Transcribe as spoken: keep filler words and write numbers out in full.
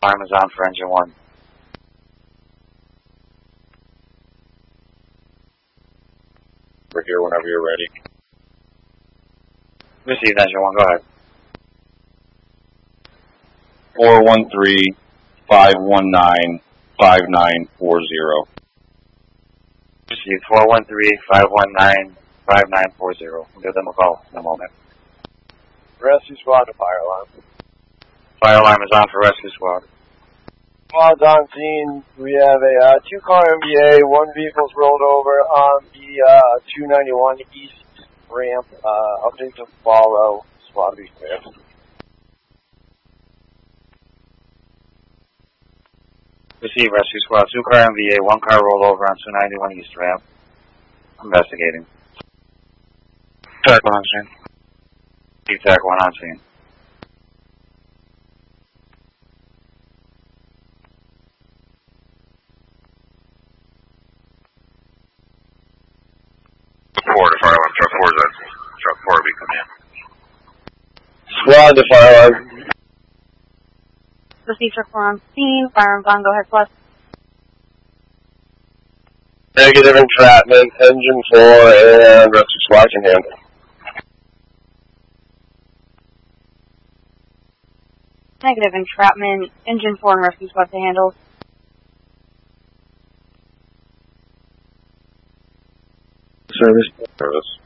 Alarm is on for engine one. We're here whenever you're ready. Received engine one, go ahead. four one three, five one nine, five nine four zero. Received four one three, five one nine, five nine four zero. We'll give them a call in a moment. Rescue squad to fire alarm. Fire alarm is on for rescue squad. Squad's on scene. We have a uh, two-car M B A. One vehicle's rolled over on the uh, two ninety-one east ramp. Uh, update to follow. Squad to be clear. Receive rescue squad. Two car M V A, one car rollover on two ninety-one east ramp. Investigating. Tac one on scene. Receive T A C one on scene. Four to fire alarm. Truck four is at truck four will be coming in. Squad to fire alarm. Receive truck four on scene. Firearms on. Go ahead, plus. Negative entrapment. Engine four and rescue squad can handle. Negative entrapment. Engine four and rescue squad to handle. Service. Service.